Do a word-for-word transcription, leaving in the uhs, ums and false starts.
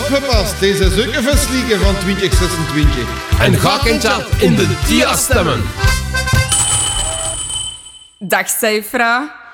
opgepast, deze is ook een verslieken van twintig zesentwintig. En ga in chat in de T I A stemmen. Dag Seifra.